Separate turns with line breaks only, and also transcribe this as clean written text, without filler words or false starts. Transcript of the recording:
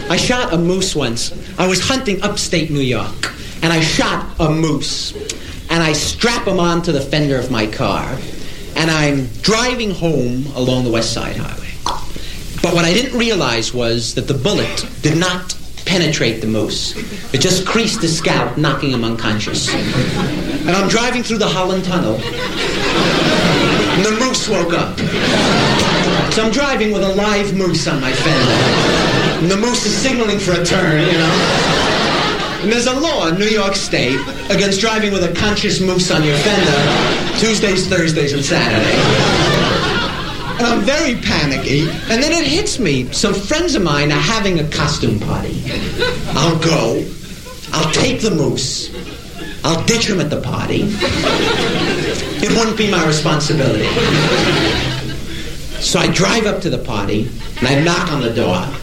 I shot a moose once. I was hunting upstate New York, and I shot a moose. And I strap him onto the fender of my car, and I'm driving home along the West Side Highway. But what I didn't realize was that the bullet did not penetrate the moose. It just creased his scalp, knocking him unconscious. And I'm driving through the Holland Tunnel, and the moose woke up. So I'm driving with a live moose on my fender. And the moose is signaling for a turn, you know. And there's a law in New York State against driving with a conscious moose on your fender Tuesdays, Thursdays, and Saturdays. And I'm very panicky. And then it hits me. Some friends of mine are having a costume party. I'll go. I'll take the moose. I'll ditch him at the party. It wouldn't be my responsibility. So I drive up to the party, and I knock on the door.